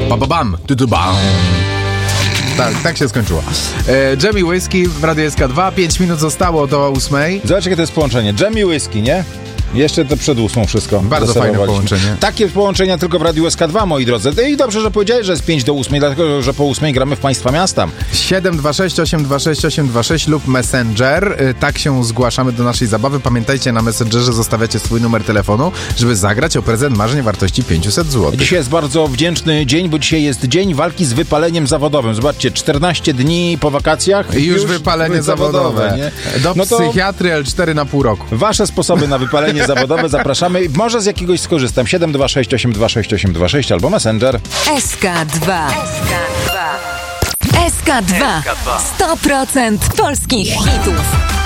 Bam, bam. Tak się skończyło. Dżem i whisky w Radiu SK2. 5 minut zostało do 8. Zobacz, jakie to jest połączenie. Dżem i whisky, nie? Jeszcze to przed 8 wszystko. Bardzo fajne połączenie. Takie połączenia tylko w Radiu SK2, moi drodzy. I dobrze, że powiedziałeś, że jest 5 do 8, dlatego, że po 8 gramy w Państwa Miasta. 726 826 826 lub Messenger. Tak się zgłaszamy do naszej zabawy. Pamiętajcie, na Messengerze zostawiacie swój numer telefonu, żeby zagrać o prezent marzeń wartości 500 zł. Dzisiaj jest bardzo wdzięczny dzień, bo dzisiaj jest dzień walki z wypaleniem zawodowym. Zobaczcie, 14 dni po wakacjach i już wypalenie zawodowe. Nie? Do psychiatry L4 na pół roku. Wasze sposoby na wypalenie zawodowe zapraszamy. Może z jakiegoś skorzystam. 726 826 826 albo Messenger. SK2. SK2. 100% polskich hitów.